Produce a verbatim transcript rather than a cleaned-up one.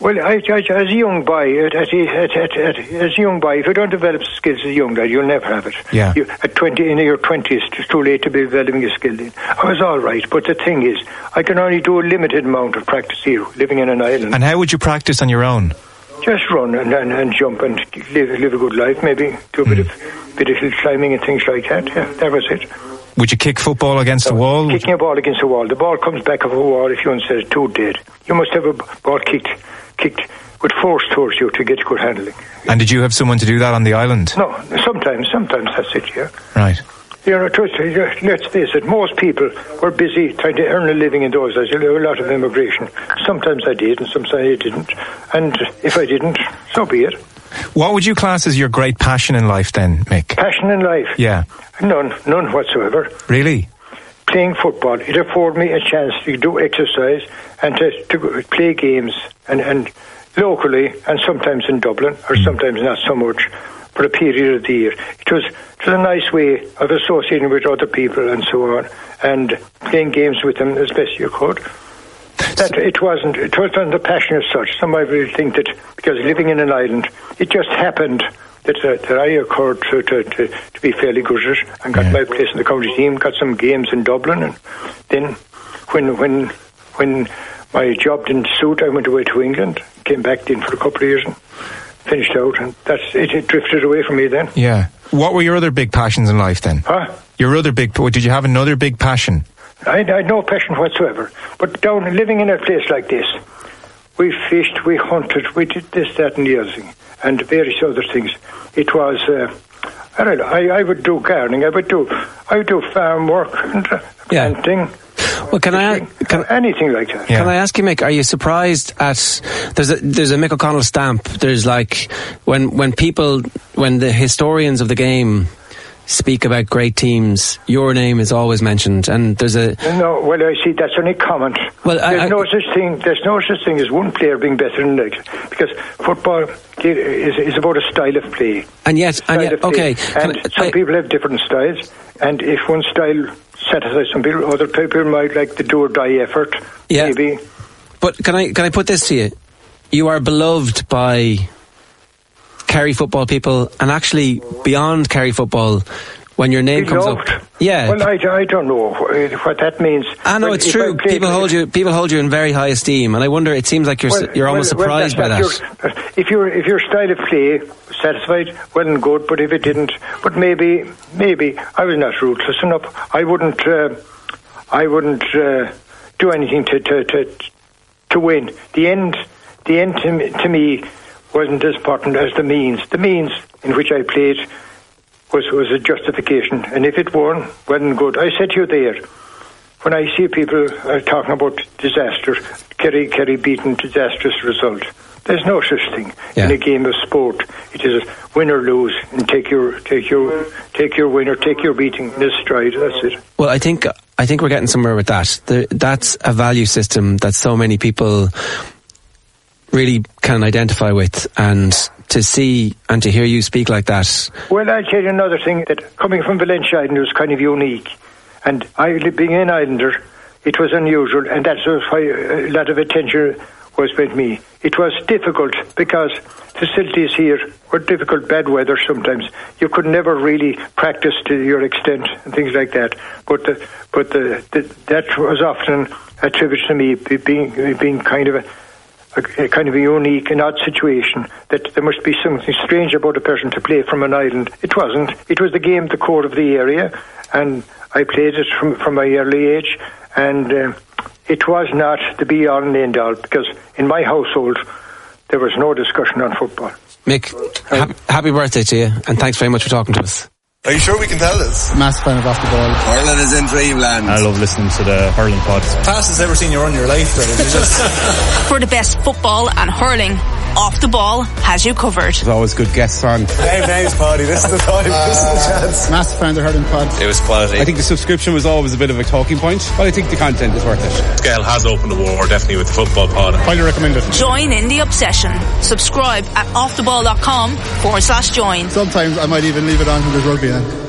Well, I, I, as a young boy, at, at, at, at, at, as a young boy, if you don't develop skills as a young lad, you'll never have it. Yeah. You, at twenty, in your twenties, it's too late to be developing a skill. Then I was all right, but the thing is, I can only do a limited amount of practice here, living in an island. And how would you practice on your own? Just run and, and, and jump and live live a good life. Maybe do a mm. bit of bit of hill climbing and things like that. Yeah, that was it. Would you kick football against so, the wall? Kicking a ball against the wall. The ball comes back off a wall if you instead it's too dead. You must have a ball kicked kicked with force towards you to get good handling. And did you have someone to do that on the island? No, sometimes, sometimes that's it, yeah. Right. You know, let's face it, most people were busy trying to earn a living in those days. There were a lot of immigration. Sometimes I did and sometimes I didn't. And if I didn't, so be it. What would you class as your great passion in life then, Mick? Passion in life? Yeah. None, none whatsoever. Really? Playing football, it afforded me a chance to do exercise and to, to play games and, and locally and sometimes in Dublin, or mm. sometimes not so much, for a period of the year. It was, it was a nice way of associating with other people and so on, and playing games with them as best you could. That it wasn't it wasn't the passion as such. Some might really think that because living in an island, it just happened that, uh, that I occurred to, to, to, to be fairly good at it and got yeah. my place in the county team, got some games in Dublin, and then when when when my job didn't suit, I went away to England, came back in for a couple of years and finished out, and that's it, it drifted away from me then. Yeah. What were your other big passions in life then? Huh? Your other big, did you have another big passion? I, I had no passion whatsoever. But down, living in a place like this, we fished, we hunted, we did this, that and the other thing, and various other things. It was, uh, I don't know, I, I would do gardening, I would do, I would do farm work and uh, yeah. planting. Well, can I can, anything like that? Yeah. Can I ask you, Mick? Are you surprised at there's a there's a Mick O'Connell stamp? There's like when when people when the historians of the game speak about great teams, your name is always mentioned, and there's a no. Well, I see that's only comment. Well, there's I, no I, such thing. There's no such thing as one player being better than the next, because football is is about a style of play. And yet, and yet, okay. And I, some I, people have different styles, and if one style satisfies some people, other people might like the do or die effort. Yeah. Maybe. But can I can I put this to you? You are beloved by Kerry football people, and actually beyond Kerry football. When your name Beloved. comes up, yeah. Well, I, I don't know what that means. I know well, it's true. People hold you. People hold you in very high esteem, and I wonder. It seems like you're well, you're almost well, surprised well, by that. Your, if your if your style of play satisfied, well and good. But if it didn't, but maybe maybe I was not ruthless enough. I wouldn't. Uh, I wouldn't uh, do anything to, to to to win. The end. The end to me, to me wasn't as important as the means. The means in which I played was was a justification, and if it weren't, well and good. I said to you there, when I see people uh, talking about disaster, Kerry Kerry beaten disastrous result. There's no such thing yeah. in a game of sport. It is a win or lose, and take your take your take your win or take your beating in this stride. That's it. Well, I think I think we're getting somewhere with that. The, that's a value system that so many people really can identify with, and to see and to hear you speak like that. Well, I'll tell you another thing, that coming from Valentia Island was kind of unique, and I, being an islander, it was unusual, and that's why a lot of attention was paid me. It was difficult because facilities here were difficult, bad weather sometimes. You could never really practice to your extent and things like that. But the, but the, the, that was often attributed to me being being kind of a A, a kind of a unique and odd situation, that there must be something strange about a person to play from an island. It wasn't. It was the game, the core of the area, and I played it from, from my early age, and uh, it was not the be-all and end-all, because in my household there was no discussion on football. Mick, ha- happy birthday to you, and thanks very much for talking to us. Are you sure we can tell this? Massive fan of Off the Ball. Hurling is in dreamland. I love listening to the hurling pod. Fastest ever seen you run in your life, really. Just... For the best football and hurling, Off the Ball has you covered. There's always good guests on. Hey, thanks, Paddy. This is the time. Uh, this is the chance. Massive fan of the hurling pod. It was quality. I think the subscription was always a bit of a talking point, but I think the content is worth it. Gael has opened the war, definitely, with the football pod. Highly recommend it. Join in the obsession. Subscribe at offtheball.com forward slash join. Sometimes I might even leave it on when there's rugby on.